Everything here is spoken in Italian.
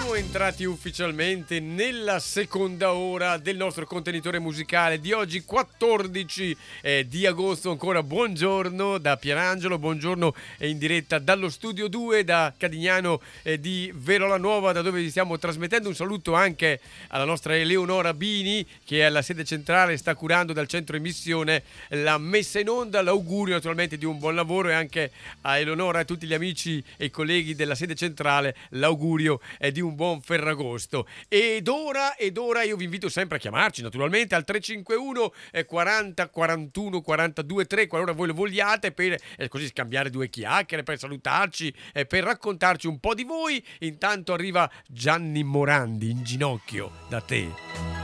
Siamo entrati ufficialmente nella seconda ora del nostro contenitore musicale di oggi, 14 di agosto. Ancora buongiorno da Pierangelo, buongiorno in diretta dallo studio 2 da Cadignano di Verola Nuova, da dove vi stiamo trasmettendo. Un saluto anche alla nostra Eleonora Bini, che è alla sede centrale, sta curando dal centro emissione la messa in onda. L'augurio naturalmente di un buon lavoro, e anche a Eleonora e a tutti gli amici e i colleghi della sede centrale l'augurio è di un buon Ferragosto. Ed ora io vi invito sempre a chiamarci naturalmente al 351 40 41 42 3 qualora voi lo vogliate, per così scambiare due chiacchiere, per salutarci e per raccontarci un po' di voi. Intanto arriva Gianni Morandi in ginocchio da te.